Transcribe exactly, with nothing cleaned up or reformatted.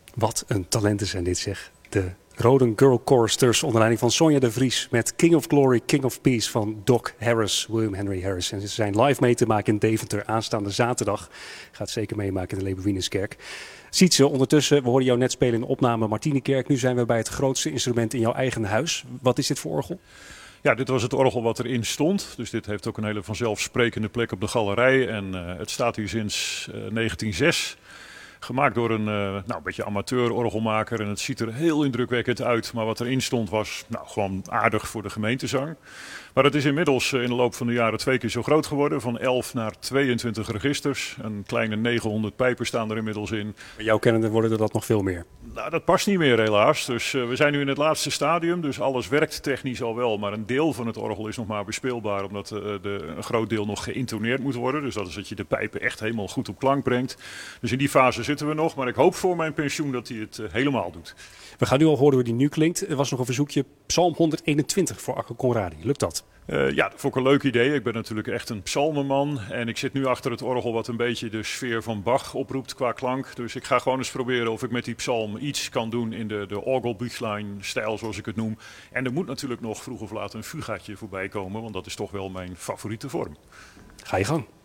Wat een talenten zijn dit, zeg. De Roden Girl Choristers onder leiding van Sonja de Vries met King of Glory, King of Peace van Doc Harris, William Henry Harris. En ze zijn live mee te maken in Deventer aanstaande zaterdag. Gaat zeker meemaken in de Lebuinuskerk. Sietse, ondertussen, we hoorden jou net spelen in de opname Martinikerk. Nu zijn we bij het grootste instrument in jouw eigen huis. Wat is dit voor orgel? Ja, dit was het orgel wat erin stond. Dus dit heeft ook een hele vanzelfsprekende plek op de galerij. En uh, het staat hier sinds uh, negentien zes. Gemaakt door een, uh, nou, een beetje amateur orgelmaker. En het ziet er heel indrukwekkend uit. Maar wat erin stond was nou, gewoon aardig voor de gemeentezang. Maar het is inmiddels in de loop van de jaren twee keer zo groot geworden. Van elf naar tweeëntwintig registers. Een kleine negenhonderd pijpen staan er inmiddels in. Bij jouw kennende worden er dat nog veel meer. Nou, dat past niet meer helaas. Dus uh, we zijn nu in het laatste stadium. Dus alles werkt technisch al wel. Maar een deel van het orgel is nog maar bespeelbaar. Omdat uh, de, een groot deel nog geïntoneerd moet worden. Dus dat is dat je de pijpen echt helemaal goed op klank brengt. Dus in die fase zitten we nog. Maar ik hoop voor mijn pensioen dat hij het uh, helemaal doet. We gaan nu al horen hoe die nu klinkt. Er was nog een verzoekje. Psalm honderdeenentwintig voor Arco Conradi. Lukt dat? Uh, ja, dat vond ik een leuk idee. Ik ben natuurlijk echt een psalmenman. En ik zit nu achter het orgel wat een beetje de sfeer van Bach oproept qua klank. Dus ik ga gewoon eens proberen of ik met die psalm iets kan doen in de, de Orgelbüchlein-stijl, zoals ik het noem. En er moet natuurlijk nog vroeg of laat een fugaatje voorbij komen, want dat is toch wel mijn favoriete vorm. Ga je gang.